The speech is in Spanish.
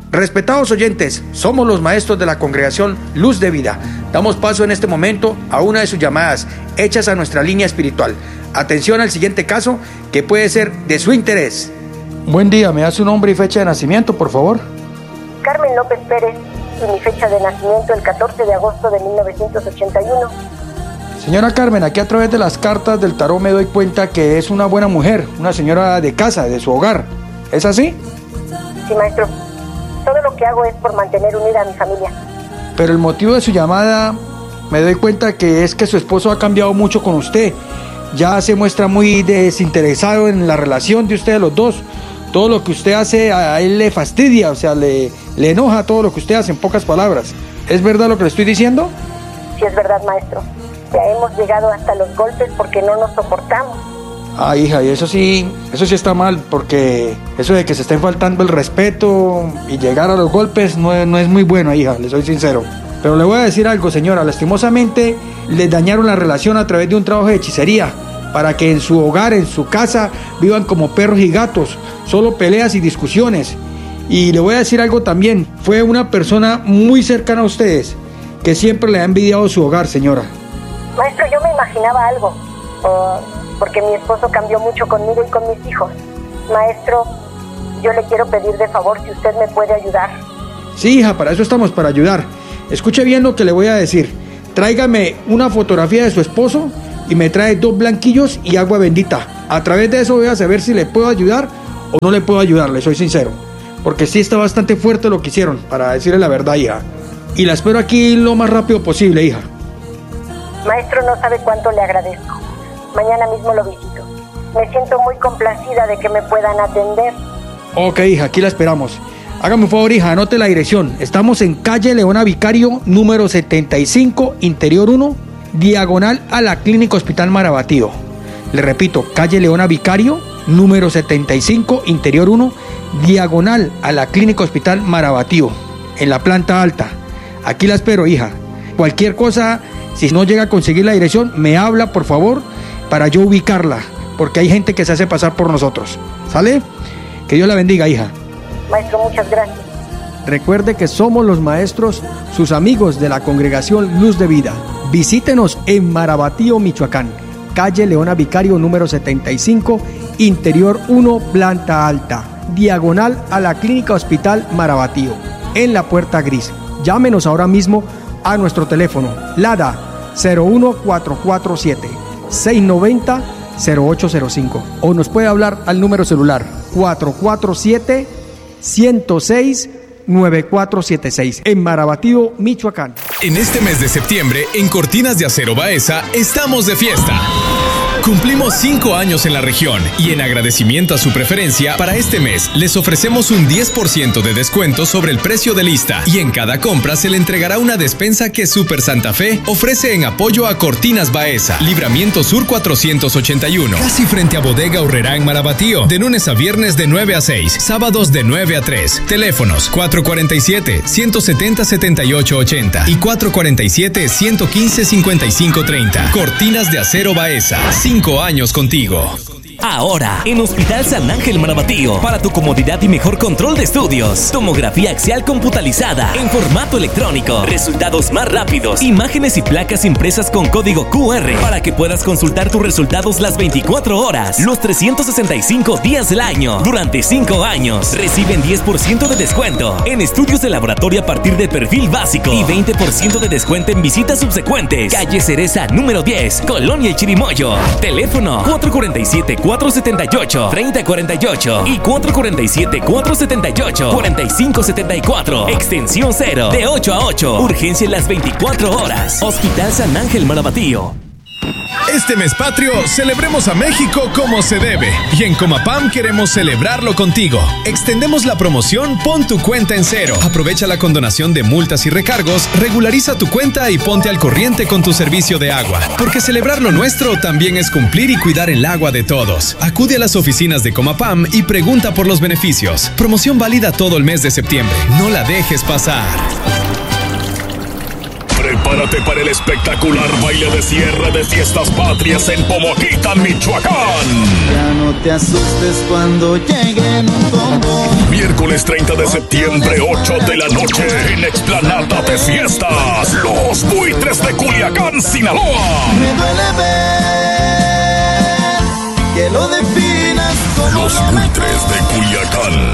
Respetados oyentes, somos los maestros de la congregación Luz de Vida. Damos paso en este momento a una de sus llamadas hechas a nuestra línea espiritual. Atención al siguiente caso que puede ser de su interés. Buen día, ¿me da su nombre y fecha de nacimiento, por favor? Carmen López Pérez, y mi fecha de nacimiento el 14 de agosto de 1981. Señora Carmen, aquí a través de las cartas del tarot me doy cuenta que es una buena mujer, una señora de casa, de su hogar. ¿Es así? Sí, maestro. Todo lo que hago es por mantener unida a mi familia. Pero el motivo de su llamada, me doy cuenta que es que su esposo ha cambiado mucho con usted. Ya se muestra muy desinteresado en la relación de ustedes los dos. Todo lo que usted hace a él le fastidia, o sea, le enoja todo lo que usted hace, en pocas palabras. ¿Es verdad lo que le estoy diciendo? Sí, es verdad, maestro. Ya hemos llegado hasta los golpes porque no nos soportamos. Ah, hija, y eso sí está mal, porque eso de que se estén faltando el respeto y llegar a los golpes no es muy bueno, hija, le soy sincero. Pero le voy a decir algo, señora, lastimosamente les dañaron la relación a través de un trabajo de hechicería, para que en su hogar, en su casa, vivan como perros y gatos, solo peleas y discusiones. Y le voy a decir algo también, fue una persona muy cercana a ustedes, que siempre le ha envidiado su hogar, señora. Maestro, yo me imaginaba algo, porque mi esposo cambió mucho conmigo y con mis hijos. Maestro, yo le quiero pedir de favor si usted me puede ayudar. Sí, hija, para eso estamos, para ayudar. Escuche bien lo que le voy a decir. Tráigame una fotografía de su esposo y me trae 2 blanquillos y agua bendita. A través de eso voy a saber si le puedo ayudar o no le puedo ayudar, le soy sincero. Porque sí está bastante fuerte lo que hicieron, para decirle la verdad, hija. Y la espero aquí lo más rápido posible, hija. Maestro, no sabe cuánto le agradezco. Mañana mismo lo visito. Me siento muy complacida de que me puedan atender. Ok, hija, aquí la esperamos. Hágame un favor, hija, anote la dirección. Estamos en calle Leona Vicario, número 75, interior 1, diagonal a la Clínica Hospital Marabatío. Le repito, calle Leona Vicario, número 75, interior 1, diagonal a la Clínica Hospital Marabatío, en la planta alta. Aquí la espero, hija. Cualquier cosa, si no llega a conseguir la dirección, me habla, por favor, para yo ubicarla, porque hay gente que se hace pasar por nosotros. ¿Sale? Que Dios la bendiga, hija. Maestro, muchas gracias. Recuerde que somos los maestros, sus amigos de la congregación Luz de Vida. Visítenos en Marabatío, Michoacán, calle Leona Vicario, número 75, interior 1, planta alta, diagonal a la Clínica Hospital Marabatío, en la puerta gris. Llámenos ahora mismo a nuestro teléfono, LADA 01447 690 0805, o nos puede hablar al número celular 447 106 9476 en Marabatío, Michoacán. En este mes de septiembre, en Cortinas de Acero Baeza, estamos de fiesta. Cumplimos 5 años en la región y en agradecimiento a su preferencia, para este mes les ofrecemos un 10% de descuento sobre el precio de lista y en cada compra se le entregará una despensa que Super Santa Fe ofrece en apoyo a Cortinas Baeza, Libramiento Sur 481, casi frente a Bodega Aurrerá en Marabatío, de lunes a viernes de 9 a 6, sábados de 9 a 3. Teléfonos 447-170-7880 y 447-115-5530. Cortinas de Acero Baeza. 5 años contigo. Ahora, en Hospital San Ángel Marabatío, para tu comodidad y mejor control de estudios. Tomografía axial computalizada en formato electrónico. Resultados más rápidos. Imágenes y placas impresas con código QR para que puedas consultar tus resultados las 24 horas, los 365 días del año. Durante 5 años, reciben 10% de descuento en estudios de laboratorio a partir de perfil básico y 20% de descuento en visitas subsecuentes. Calle Cereza, número 10, Colonia El Chirimoyo. Teléfono 447-478-3048 y 447-478-4574. Extensión 0, de 8 a 8. Urgencia en las 24 horas. Hospital San Ángel Marabatío. Este mes patrio, celebremos a México como se debe. Y en Comapam queremos celebrarlo contigo. Extendemos la promoción Pon tu cuenta en cero. Aprovecha la condonación de multas y recargos, regulariza tu cuenta y ponte al corriente con tu servicio de agua. Porque celebrar lo nuestro también es cumplir y cuidar el agua de todos. Acude a las oficinas de Comapam y pregunta por los beneficios. Promoción válida todo el mes de septiembre. No la dejes pasar. Prepárate para el espectacular baile de cierre de Fiestas Patrias en Pomoquita, Michoacán. Ya no te asustes cuando lleguen un combo. Miércoles 30 de septiembre, 8 de la noche, en Explanada de Fiestas, Los Buitres de Culiacán, Sinaloa. Me duele ver que lo definas como Los Buitres de Culiacán.